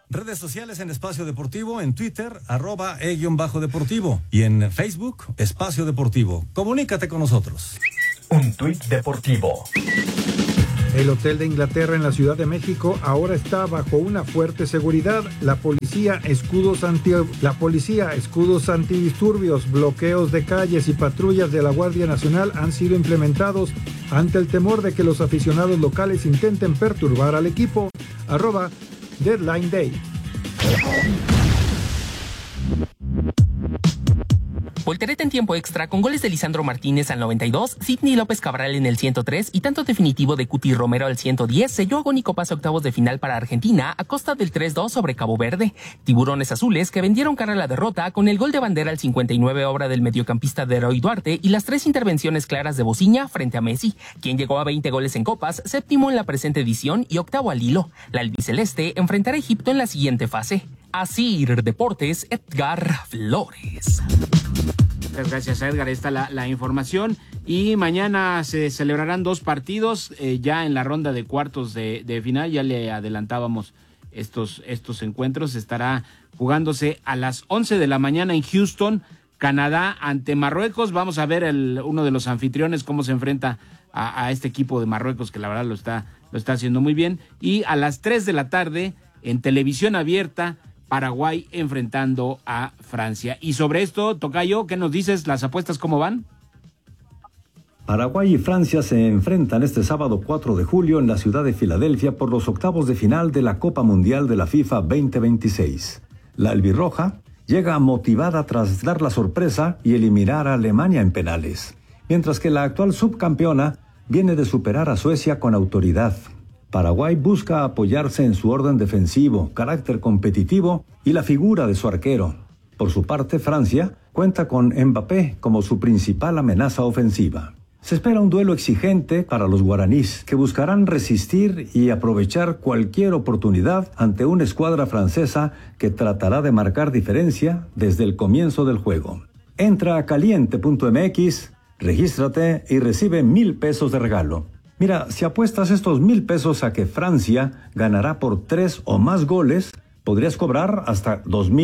Redes sociales en Espacio Deportivo, en Twitter, @e_deportivo y en Facebook, Espacio Deportivo. Comunícate con nosotros. Un tuit deportivo. El Hotel de Inglaterra en la Ciudad de México ahora está bajo una fuerte seguridad. La policía, escudos antidisturbios, bloqueos de calles y patrullas de la Guardia Nacional han sido implementados ante el temor de que los aficionados locales intenten perturbar al equipo. @Deadline Day. Voltereta en tiempo extra con goles de Lisandro Martínez al 92, Sidney López Cabral en el 103 y tanto definitivo de Cuti Romero al 110 selló agónico paso a octavos de final para Argentina a costa del 3-2 sobre Cabo Verde. Tiburones azules que vendieron cara a la derrota con el gol de bandera al 59 obra del mediocampista Deroy Duarte y las 3 intervenciones claras de Bociña frente a Messi, quien llegó a 20 goles en copas, séptimo en la presente edición y octavo al hilo. La albiceleste enfrentará a Egipto en la siguiente fase. Asir Deportes, Edgar Flores. Muchas gracias, Edgar. Está la información. Y mañana se celebrarán 2 partidos ya en la ronda de cuartos de final. Ya le adelantábamos estos encuentros. Estará jugándose a las 11 de la mañana en Houston, Canadá, ante Marruecos. Vamos a ver uno de los anfitriones cómo se enfrenta a este equipo de Marruecos, que la verdad lo está haciendo muy bien. Y a las 3 de la tarde, en televisión abierta, Paraguay enfrentando a Francia. Y sobre esto, Tocayo, ¿qué nos dices? ¿Las apuestas cómo van? Paraguay y Francia se enfrentan este sábado 4 de julio en la ciudad de Filadelfia por los octavos de final de la Copa Mundial de la FIFA 2026. La albirroja llega motivada tras dar la sorpresa y eliminar a Alemania en penales, mientras que la actual subcampeona viene de superar a Suecia con autoridad. Paraguay busca apoyarse en su orden defensivo, carácter competitivo y la figura de su arquero. Por su parte, Francia cuenta con Mbappé como su principal amenaza ofensiva. Se espera un duelo exigente para los guaraníes, que buscarán resistir y aprovechar cualquier oportunidad ante una escuadra francesa que tratará de marcar diferencia desde el comienzo del juego. Entra a caliente.mx, regístrate y recibe 1,000 pesos de regalo. Mira, si apuestas estos 1,000 pesos a que Francia ganará por 3 o más goles, podrías cobrar hasta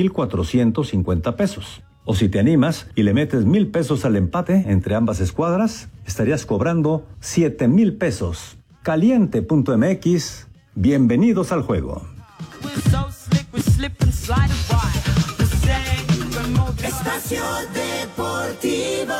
2,450 pesos. O si te animas y le metes 1,000 pesos al empate entre ambas escuadras, estarías cobrando 7,000 pesos. Caliente.mx, bienvenidos al juego. Espacio Deportivo.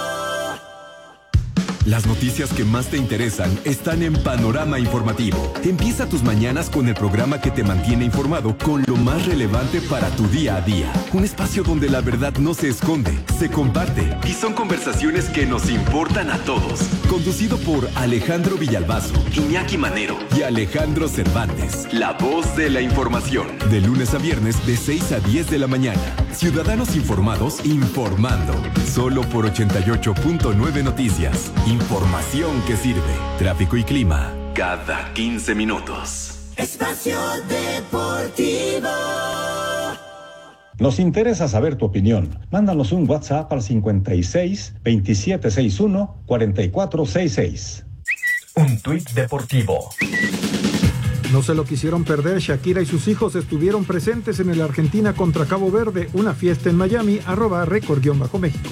Las noticias que más te interesan están en Panorama Informativo. Empieza tus mañanas con el programa que te mantiene informado con lo más relevante para tu día a día. Un espacio donde la verdad no se esconde, se comparte y son conversaciones que nos importan a todos. Conducido por Alejandro Villalbazo, Iñaki Manero y Alejandro Cervantes. La voz de la información. De lunes a viernes de 6 a 10 de la mañana. Ciudadanos informados informando. Solo por 88.9 Noticias. Información que sirve. Tráfico y clima cada 15 minutos. Espacio Deportivo. Nos interesa saber tu opinión. Mándanos un WhatsApp al 56 2761 4466. Un tuit deportivo. No se lo quisieron perder. Shakira y sus hijos estuvieron presentes en el Argentina contra Cabo Verde, una fiesta en Miami, @record_México.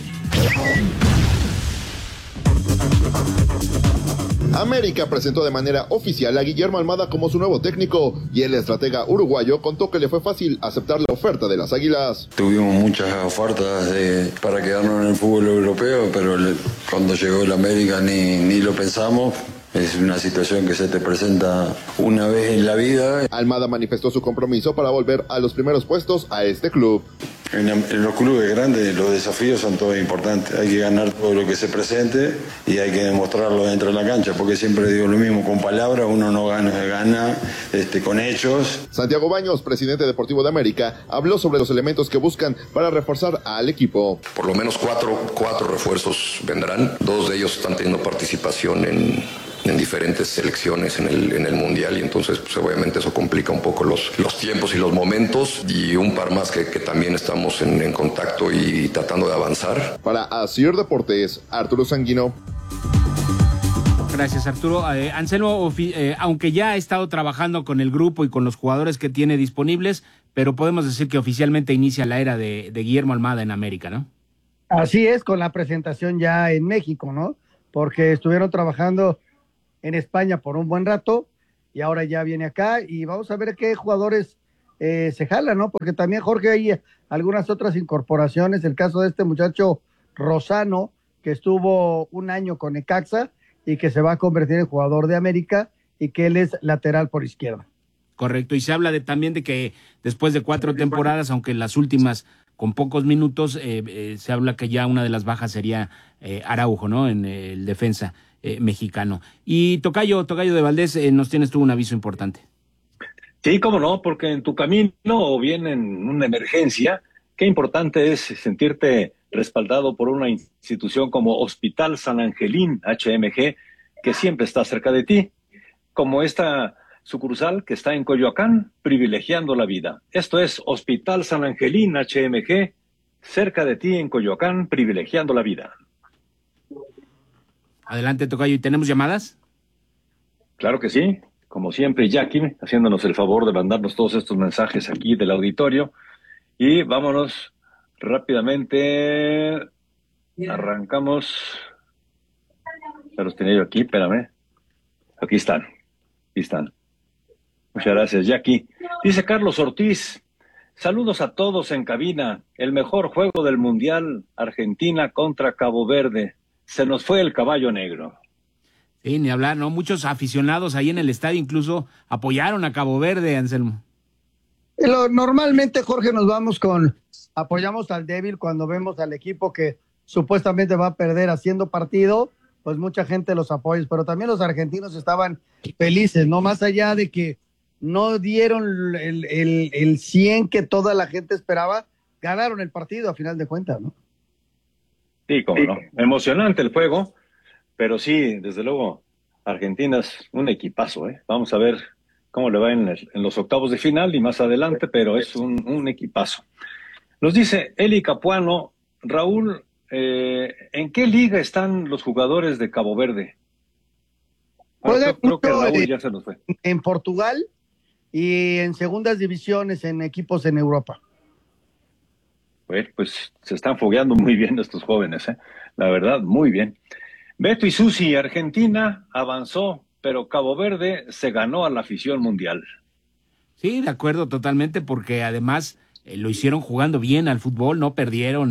América presentó de manera oficial a Guillermo Almada como su nuevo técnico y el estratega uruguayo contó que le fue fácil aceptar la oferta de las Águilas. Tuvimos muchas ofertas para quedarnos en el fútbol europeo, pero cuando llegó el América ni lo pensamos. Es una situación que se te presenta una vez en la vida. Almada manifestó su compromiso para volver a los primeros puestos a este club. En los clubes grandes los desafíos son todos importantes. Hay que ganar todo lo que se presente y hay que demostrarlo dentro de la cancha, porque siempre digo lo mismo, con palabras uno no gana con hechos. Santiago Baños, presidente deportivo de América, habló sobre los elementos que buscan para reforzar al equipo. Por lo menos cuatro refuerzos vendrán. 2 de ellos están teniendo participación en diferentes selecciones en el Mundial y entonces pues, obviamente eso complica un poco los tiempos y los momentos y un par más que también estamos en contacto y tratando de avanzar. Para Asir Deportes, Arturo Sanguino. Gracias, Arturo. Anselmo, aunque ya ha estado trabajando con el grupo y con los jugadores que tiene disponibles, pero podemos decir que oficialmente inicia la era de Guillermo Almada en América, ¿no? Así es, con la presentación ya en México, ¿no? Porque estuvieron trabajando en España por un buen rato y ahora ya viene acá y vamos a ver qué jugadores se jalan, ¿no? Porque también, Jorge, hay algunas otras incorporaciones, el caso de este muchacho Rosano, que estuvo un año con Necaxa y que se va a convertir en jugador de América y que él es lateral por izquierda. Correcto, y se habla también de que después de 4 temporadas, aunque las últimas con pocos minutos, se habla que ya una de las bajas sería Araujo, ¿no? En el defensa mexicano. Y Tocayo de Valdés, nos tienes tú un aviso importante. Sí, cómo no, porque en tu camino o bien en una emergencia, qué importante es sentirte respaldado por una institución como Hospital San Angelín, HMG, que siempre está cerca de ti, como esta sucursal que está en Coyoacán, privilegiando la vida. Esto es Hospital San Angelín, HMG, cerca de ti en Coyoacán, privilegiando la vida. Adelante, Tocayo, ¿y tenemos llamadas? Claro que sí, como siempre, Jackie, haciéndonos el favor de mandarnos todos estos mensajes aquí del auditorio, y vámonos rápidamente, arrancamos, ya los tenía yo aquí, espérame, aquí están. Muchas gracias, Jackie. Dice Carlos Ortiz, saludos a todos en cabina, el mejor juego del Mundial, Argentina contra Cabo Verde, se nos fue el caballo negro. Sí, ni hablar, ¿no? Muchos aficionados ahí en el estadio incluso apoyaron a Cabo Verde, Anselmo. Normalmente, Jorge, apoyamos al débil cuando vemos al equipo que supuestamente va a perder haciendo partido, pues mucha gente los apoya, pero también los argentinos estaban felices, ¿no? Más allá de que no dieron el 100 que toda la gente esperaba, ganaron el partido a final de cuentas, ¿no? Sí, cómo no. Emocionante el juego, pero sí, desde luego, Argentina es un equipazo, ¿eh? Vamos a ver cómo le va en los octavos de final y más adelante, pero es un equipazo. Nos dice Eli Capuano, Raúl, ¿en qué liga están los jugadores de Cabo Verde? Creo que Raúl ya se nos fue. En Portugal y en segundas divisiones en equipos en Europa. Pues se están fogueando muy bien estos jóvenes, ¿eh? La verdad, muy bien. Beto y Susi, Argentina avanzó, pero Cabo Verde se ganó a la afición mundial. Sí, de acuerdo totalmente, porque además lo hicieron jugando bien al fútbol, no perdieron,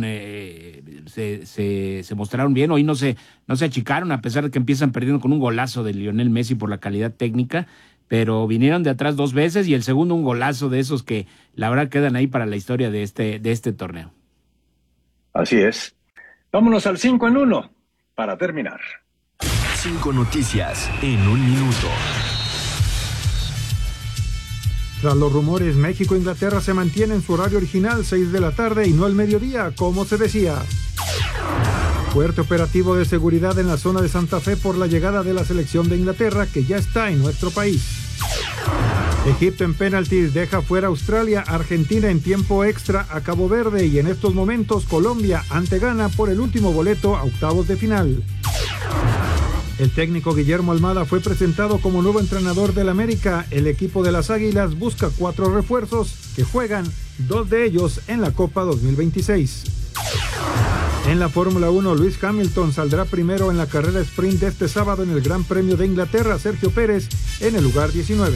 se mostraron bien, hoy no se achicaron, a pesar de que empiezan perdiendo con un golazo de Lionel Messi por la calidad técnica, pero vinieron de atrás 2 veces y el segundo un golazo de esos que la verdad quedan ahí para la historia de este torneo. Así es. Vámonos al 5 en 1 para terminar. 5 noticias en 1 minuto. Tras los rumores, México e Inglaterra se mantienen en su horario original, 6 de la tarde y no al mediodía, como se decía. Fuerte operativo de seguridad en la zona de Santa Fe por la llegada de la selección de Inglaterra, que ya está en nuestro país. Egipto en penaltis deja fuera a Australia, Argentina en tiempo extra a Cabo Verde y en estos momentos Colombia ante Ghana por el último boleto a octavos de final. El técnico Guillermo Almada fue presentado como nuevo entrenador del América. El equipo de las Águilas busca 4 refuerzos que juegan, 2 de ellos en la Copa 2026. En la Fórmula 1, Lewis Hamilton saldrá primero en la carrera sprint de este sábado en el Gran Premio de Inglaterra. Sergio Pérez en el lugar 19.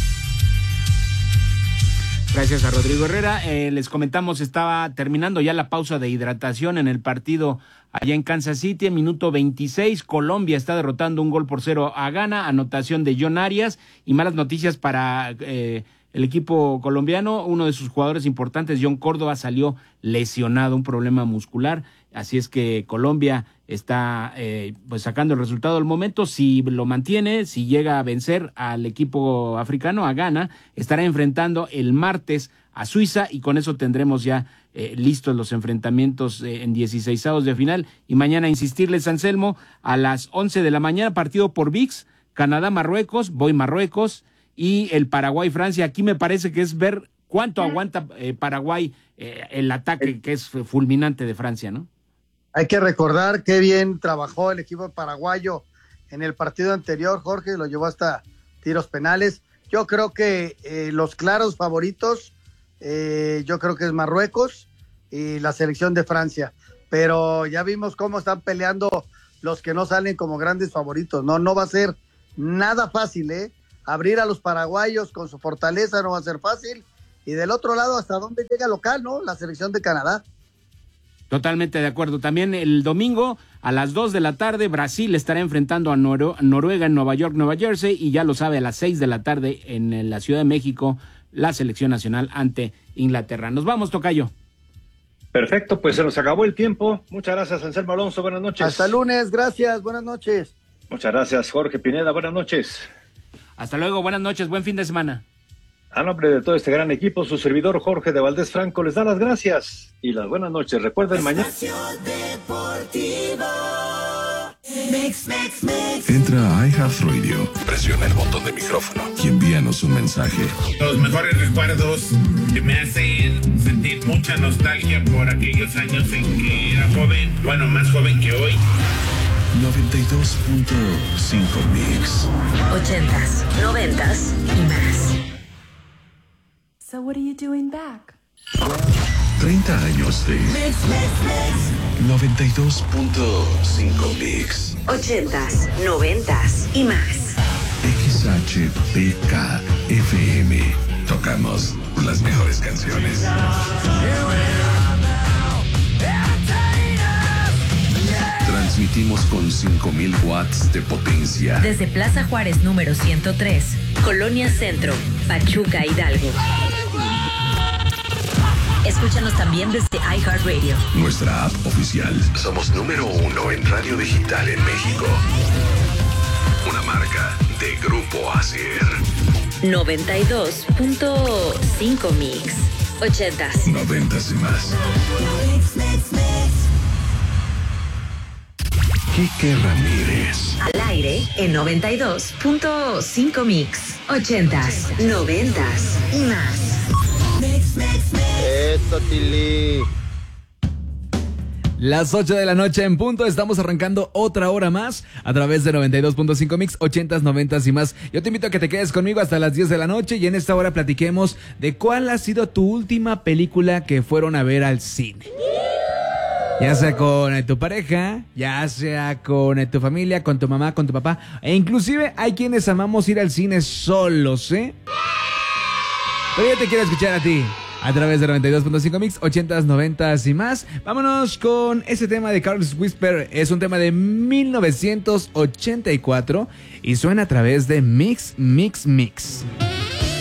Gracias a Rodrigo Herrera. Les comentamos, estaba terminando ya la pausa de hidratación en el partido allá en Kansas City. En minuto 26, Colombia está derrotando 1-0 a Ghana, anotación de John Arias. Y malas noticias para el equipo colombiano. Uno de sus jugadores importantes, John Córdoba, salió lesionado, un problema muscular. Así es que Colombia está pues sacando el resultado del momento. Si lo mantiene, si llega a vencer al equipo africano, a Ghana, estará enfrentando el martes a Suiza y con eso tendremos ya listos los enfrentamientos en 16avos de final. Y mañana, insistirles, Anselmo, a las 11 de la mañana, partido por ViX, Canadá-Marruecos, voy Marruecos, y el Paraguay-Francia. Aquí me parece que es ver cuánto aguanta Paraguay el ataque que es fulminante de Francia, ¿no? Hay que recordar qué bien trabajó el equipo paraguayo en el partido anterior, Jorge, lo llevó hasta tiros penales. Yo creo que los claros favoritos, yo creo que es Marruecos y la selección de Francia, pero ya vimos cómo están peleando los que no salen como grandes favoritos. No va a ser nada fácil, abrir a los paraguayos con su fortaleza no va a ser fácil, y del otro lado hasta dónde llega local, ¿no? La selección de Canadá. Totalmente de acuerdo. También el domingo a las 2 de la tarde Brasil estará enfrentando a Noruega en Nueva York, Nueva Jersey, y ya lo sabe, a las 6 de la tarde en la Ciudad de México la selección nacional ante Inglaterra. Nos vamos, tocayo. Perfecto, pues se nos acabó el tiempo. Muchas gracias, Anselmo Alonso, buenas noches. Hasta lunes, gracias, buenas noches. Muchas gracias, Jorge Pineda, buenas noches. Hasta luego, buenas noches, buen fin de semana. A nombre de todo este gran equipo, su servidor Jorge de Valdés Franco les da las gracias y las buenas noches. Recuerden mañana. Entra a iHeartRadio, presiona el botón de micrófono y envíanos un mensaje. Los mejores recuerdos que me hacen sentir mucha nostalgia por aquellos años en que era joven, bueno, más joven que hoy. 92.5 Mix. 80s, 90s y más. So what are you doing back? 30 años de 92.5 Mix. 80s, 90s y más. XHPKFM. Tocamos las mejores canciones. Transmitimos con 5,000 watts de potencia. Desde Plaza Juárez número 103, Colonia Centro, Pachuca, Hidalgo. Escúchanos también desde iHeartRadio. Nuestra app oficial. Somos número 1 en radio digital en México. Una marca de Grupo Asier. 92.5 Mix. 80s. 90s y más. Quique Ramírez. Al aire en 92.5 Mix. 80s, 90s y más. Eso, Tili. Las 8 de la noche en punto, estamos arrancando otra hora más a través de 92.5 Mix, 80s, 90s y más. Yo te invito a que te quedes conmigo hasta las 10 de la noche y en esta hora platiquemos de cuál ha sido tu última película que fueron a ver al cine. Ya sea con tu pareja, ya sea con tu familia, con tu mamá, con tu papá, e inclusive hay quienes amamos ir al cine solos, Pero yo te quiero escuchar a ti. A través de 92.5 Mix, 80s, 90s y más. Vámonos con ese tema de Carlos Whisper. Es un tema de 1984 y suena a través de Mix, Mix, Mix.